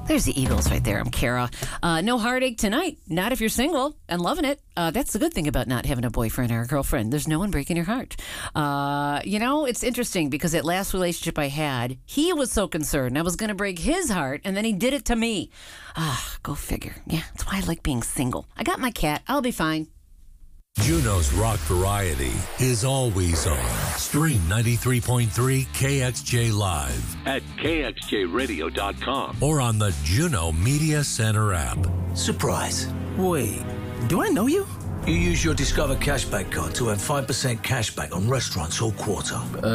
There's the Eagles right there. I'm Kara. No heartache tonight. Not if you're single and loving it. That's the good thing about not having a boyfriend or a girlfriend. There's no one breaking your heart. It's interesting because that last relationship I had, he was so concerned I was going to break his heart, and then he did it to me. Go figure. Yeah, that's why I like being single. I got my cat. I'll be fine. Juno's Rock Variety is always on. Stream 93.3 KXJ Live at kxjradio.com or on the Juno Media Center app. Surprise. Wait, do I know you? You use your Discover Cashback card to earn 5% cashback on restaurants all quarter.